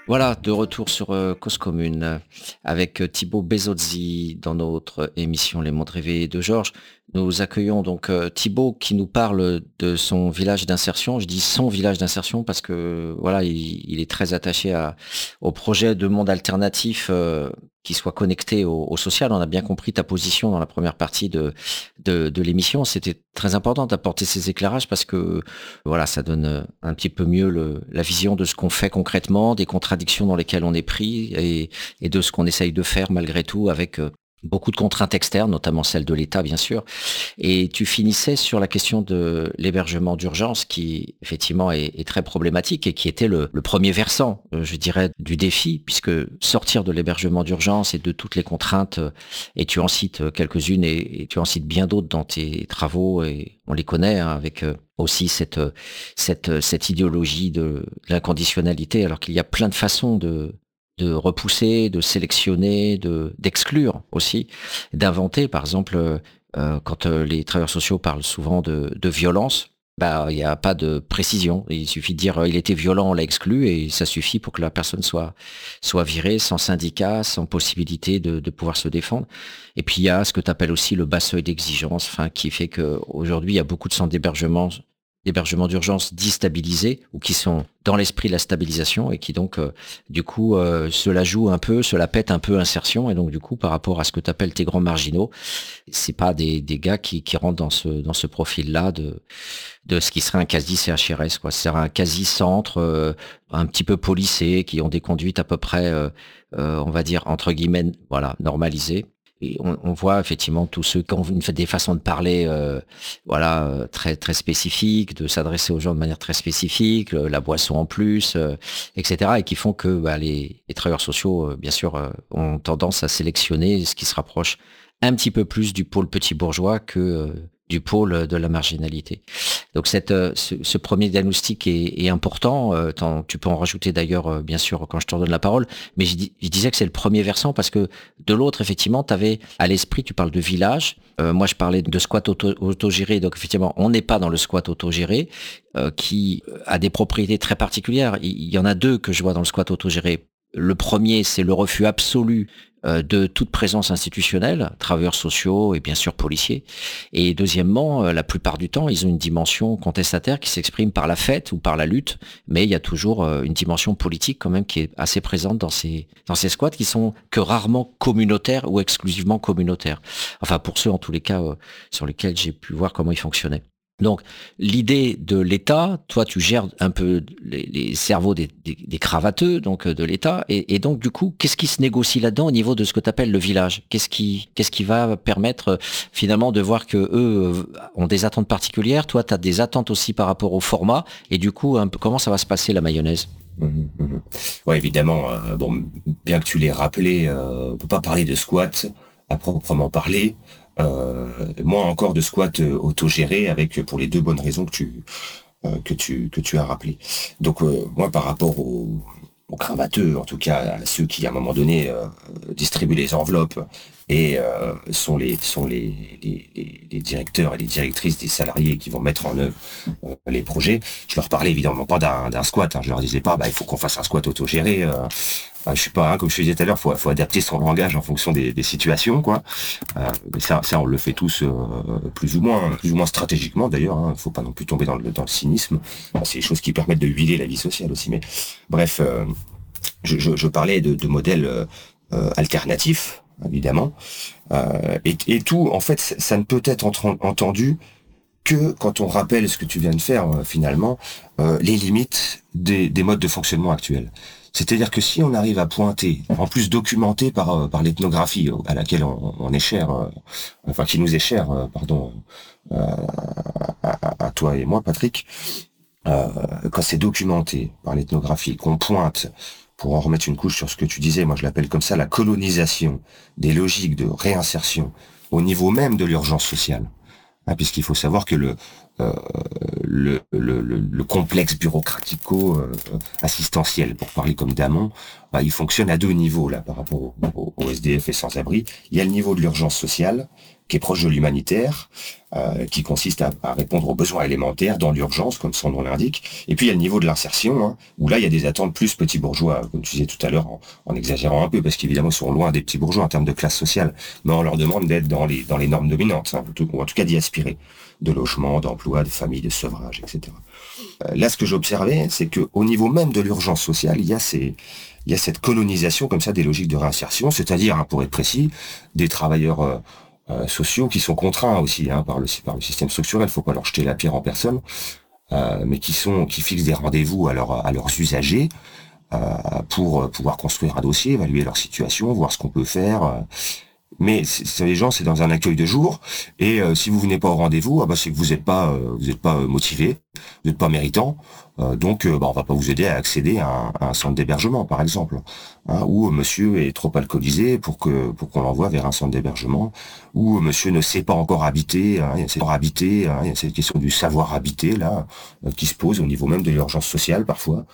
Voilà, de retour sur Cause Commune avec Thibaut Bezozzi dans notre émission Les Mondes Rêvés de Georges. Nous accueillons donc Thibaut qui nous parle de son village d'insertion. Je dis son village d'insertion parce que voilà, il est très attaché au projet de monde alternatif qui soit connecté au social. On a bien compris ta position dans la première partie de l'émission. C'était très important d'apporter ces éclairages parce que voilà, ça donne un petit peu mieux la vision de ce qu'on fait concrètement, des contradictions dans lesquelles on est pris et de ce qu'on essaye de faire malgré tout avec beaucoup de contraintes externes, notamment celles de l'État, bien sûr. Et tu finissais sur la question de l'hébergement d'urgence qui, effectivement, est très problématique et qui était le premier versant, je dirais, du défi, puisque sortir de l'hébergement d'urgence et de toutes les contraintes, et tu en cites quelques-unes et tu en cites bien d'autres dans tes travaux, et on les connaît, hein, avec aussi cette idéologie de l'inconditionnalité, alors qu'il y a plein de façons de repousser, de sélectionner, d'exclure aussi, d'inventer. Par exemple, quand les travailleurs sociaux parlent souvent de violence, bah il n'y a pas de précision. Il suffit de dire il était violent, on l'a exclu, et ça suffit pour que la personne soit virée, sans syndicat, sans possibilité de pouvoir se défendre. Et puis il y a ce que tu appelles aussi le bas seuil d'exigence, enfin qui fait que aujourd'hui il y a beaucoup de centres d'hébergement d'urgence déstabilisés ou qui sont dans l'esprit de la stabilisation et qui donc du coup cela joue un peu, cela pète un peu insertion, et donc du coup par rapport à ce que tu appelles tes grands marginaux, c'est pas des gars qui rentrent dans ce profil-là de ce qui serait un quasi CHRS, quoi. C'est un quasi centre un petit peu policé, qui ont des conduites à peu près on va dire entre guillemets voilà normalisées. Et on voit effectivement tous ceux qui ont des façons de parler, voilà, très très spécifiques, de s'adresser aux gens de manière très spécifique, la boisson en plus, etc. Et qui font que bah, les travailleurs sociaux, bien sûr, ont tendance à sélectionner ce qui se rapproche un petit peu plus du pôle petit bourgeois que du pôle de la marginalité. Donc ce premier diagnostic est important. Tu peux en rajouter d'ailleurs, bien sûr, quand je te redonne la parole. Mais je disais que c'est le premier versant parce que de l'autre, effectivement, tu avais à l'esprit, tu parles de village. Moi, je parlais de squat autogéré. Donc, effectivement, on n'est pas dans le squat autogéré qui a des propriétés très particulières. Il y en a deux que je vois dans le squat autogéré. Le premier, c'est le refus absolu de toute présence institutionnelle, travailleurs sociaux et bien sûr policiers. Et deuxièmement, la plupart du temps, ils ont une dimension contestataire qui s'exprime par la fête ou par la lutte, mais il y a toujours une dimension politique quand même qui est assez présente dans ces squats qui sont que rarement communautaires ou exclusivement communautaires. Enfin, pour ceux en tous les cas sur lesquels j'ai pu voir comment ils fonctionnaient. Donc, l'idée de l'État, toi, tu gères un peu les cerveaux des cravateux, donc de l'État, et donc, du coup, qu'est-ce qui se négocie là-dedans au niveau de ce que tu appelles le village? Qu'est-ce qui va permettre, finalement, de voir que eux ont des attentes particulières, toi, tu as des attentes aussi par rapport au format, et du coup, un peu, comment ça va se passer, la mayonnaise? Mhm, mhm. Ouais, évidemment. Bon, bien que tu l'aies rappelé, on peut pas parler de squat à proprement parler. Moins encore de squat autogéré avec pour les deux bonnes raisons que tu as rappelé. Donc moi par rapport aux cravateux, en tout cas à ceux qui à un moment donné distribuent les enveloppes et sont les directeurs et les directrices des salariés qui vont mettre en œuvre les projets. Je leur parlais évidemment pas d'un squat, hein. Je leur disais pas bah il faut qu'on fasse un squat autogéré. Je suis pas, hein, comme je te disais tout à l'heure, faut adapter son langage en fonction des situations, quoi. Mais ça, on le fait tous plus ou moins stratégiquement d'ailleurs. Hein. Faut pas non plus tomber dans le cynisme. Enfin, c'est des choses qui permettent de huiler la vie sociale aussi. Mais bref, je parlais de modèles alternatifs, évidemment. Et tout, en fait, ça ne peut être entendu que quand on rappelle ce que tu viens de faire, finalement, les limites des modes de fonctionnement actuels. C'est-à-dire que si on arrive à pointer, en plus documenté par l'ethnographie à laquelle on est cher, enfin qui nous est cher, pardon, à toi et moi, Patrick, euh, quand c'est documenté par l'ethnographie, qu'on pointe, pour en remettre une couche sur ce que tu disais, moi je l'appelle comme ça la colonisation des logiques de réinsertion au niveau même de l'urgence sociale. Hein, puisqu'il faut savoir que euh, le complexe bureaucratico-assistentiel, pour parler comme Damon, il fonctionne à deux niveaux là par rapport au SDF et sans-abri. Il y a le niveau de l'urgence sociale, qui est proche de l'humanitaire, qui consiste à répondre aux besoins élémentaires dans l'urgence, comme son nom l'indique. Et puis il y a le niveau de l'insertion, hein, où là il y a des attentes plus petits bourgeois, comme tu disais tout à l'heure, en exagérant un peu, parce qu'évidemment ils sont loin des petits bourgeois en termes de classe sociale, mais on leur demande d'être dans les normes dominantes, hein, ou en tout cas d'y aspirer, de logement, d'emploi, de famille, de sevrage, etc. Là, ce que j'observais, c'est que au niveau même de l'urgence sociale, il y a cette colonisation comme ça des logiques de réinsertion, c'est-à-dire, hein, pour être précis, des travailleurs sociaux qui sont contraints aussi, hein, par le système structurel. Il faut pas leur jeter la pierre en personne, mais qui fixent des rendez-vous à leurs usagers pour pouvoir construire un dossier, évaluer leur situation, voir ce qu'on peut faire. Mais les gens, c'est dans un accueil de jour, et si vous venez pas au rendez-vous, c'est que vous êtes pas motivé, vous n'êtes pas méritant, donc on va pas vous aider à accéder à un centre d'hébergement, par exemple, hein, ou monsieur est trop alcoolisé pour qu'on l'envoie vers un centre d'hébergement, ou monsieur ne sait pas encore habiter, hein, il y a cette question du savoir habiter là qui se pose au niveau même de l'urgence sociale parfois.